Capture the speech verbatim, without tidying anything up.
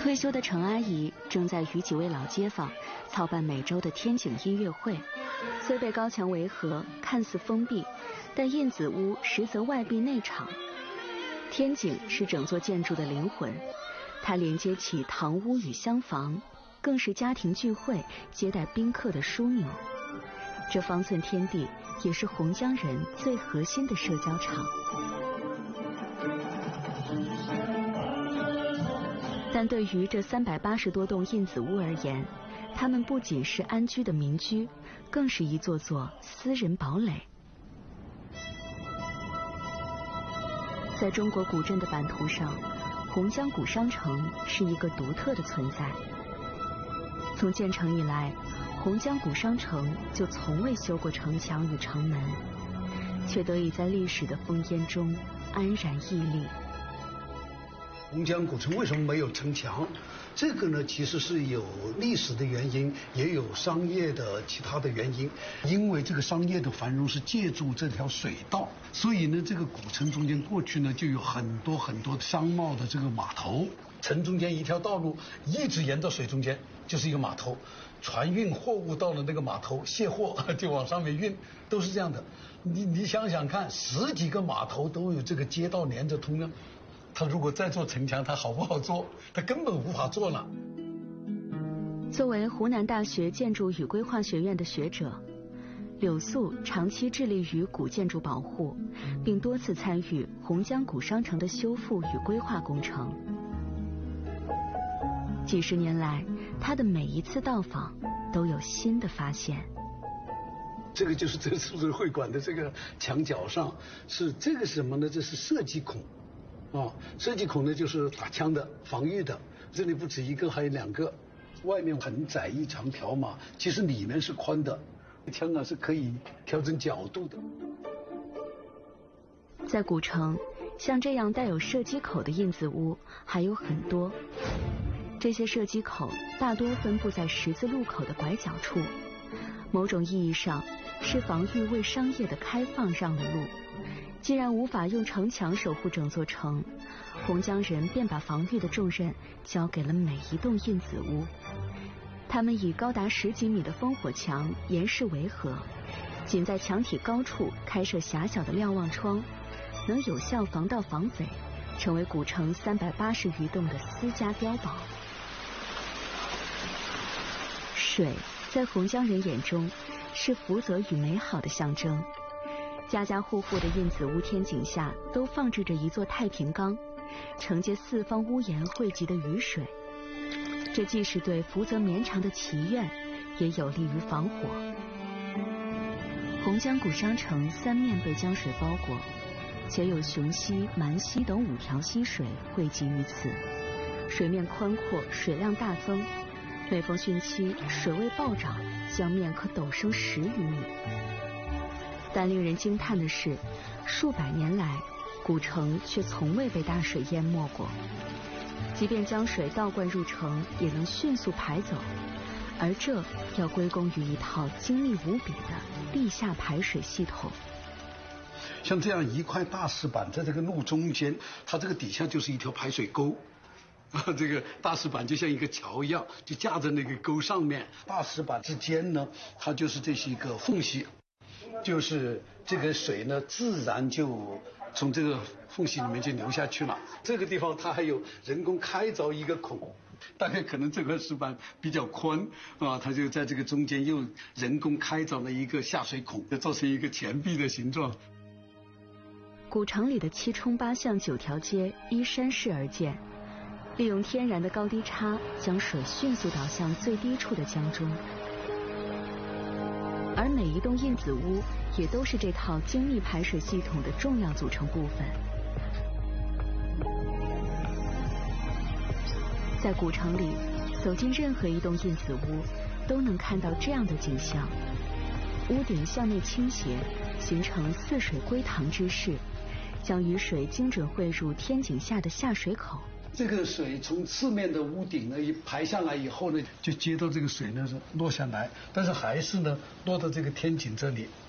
退休的程阿姨正在与几位老街坊操办每周的天井音乐会。虽被高墙围合，看似封闭，但印子屋实则外闭内敞。天井是整座建筑的灵魂，它连接起堂屋与厢房，更是家庭聚会、接待宾客的枢纽。这方寸天地也是洪江人最核心的社交场。但对于这三百八十多栋印子屋而言，它们不仅是安居的民居，更是一座座私人堡垒。在中国古镇的版图上，洪江古商城是一个独特的存在。从建成以来，洪江古商城就从未修过城墙与城门，却得以在历史的烽烟中安然屹立。 洪江古城为什么没有城墙？这个呢，其实是有历史的原因，也有商业的其他的原因。因为这个商业的繁荣是借助这条水道，所以呢，这个古城中间过去呢就有很多很多商贸的这个码头。城中间一条道路一直沿到水中间，就是一个码头，船运货物到了那个码头卸货就往上面运，都是这样的。你你想想看，十几个码头都有这个街道连着通呢。他如果再做城墙，他好不好做？他根本无法做了。 作为湖南大学建筑与规划学院的学者，柳素长期致力于古建筑保护，并多次参与洪江古商城的修复与规划工程。几十年来，他的每一次到访都有新的发现。 这个就是这次会馆的这个墙角上是这个什么呢？这是射击孔。啊，射击孔呢就是打枪的、防御的，这里不止一个，还有两个，外面很窄一长条嘛，其实里面是宽的，枪啊是可以调整角度的。 在古城，像这样带有射击口的印子屋还有很多，这些射击口大多分布在十字路口的拐角处，某种意义上是防御为商业的开放让了路。既然无法用城墙守护整座城，洪江人便把防御的重任交给了每一栋印子屋。他们以高达十几米的烽火墙严实围合，仅在墙体高处开设狭小的瞭望窗，能有效防盗防匪，成为古城三百八十余栋的私家碉堡。水在洪江人眼中是福泽与美好的象征。家家户户的印子屋天井下都放置着一座太平缸，承接四方屋檐汇集的雨水。这既是对福泽绵长的祈愿，也有利于防火。洪江古商城三面被江水包裹，且有雄溪、蛮溪等五条溪水汇集于此，水面宽阔，水量大增。每逢汛期，水位暴涨，江面可陡升十余米。但令人惊叹的是，数百年来，古城却从未被大水淹没过。即便江水倒灌入城，也能迅速排走，而这要归功于一套精密无比的地下排水系统。 像这样一块大石板在这个路中间，它这个底下就是一条排水沟。这个大石板就像一个桥一样，就架在那个沟上面。大石板之间呢，它就是这是一个缝隙。就是这个水呢，自然就从这个缝隙里面就流下去了。这个地方它还有人工开凿一个孔，大概可能这块石板比较宽啊，它就在这个中间又人工开凿了一个下水孔，就造成一个钱币的形状。 古城里的七冲八巷九条街依山势而建，利用天然的高低差，将水迅速导向最低处的江中。而每一栋印子屋也都是这套精密排水系统的重要组成部分。在古城里，走进任何一栋印子屋，都能看到这样的景象：屋顶向内倾斜，形成似水归塘之势，将雨水精准汇入天井下的下水口。 这个水从四面的屋顶呢一排下来以后呢，就接到这个水呢落下来，但是还是呢落到这个天井这里，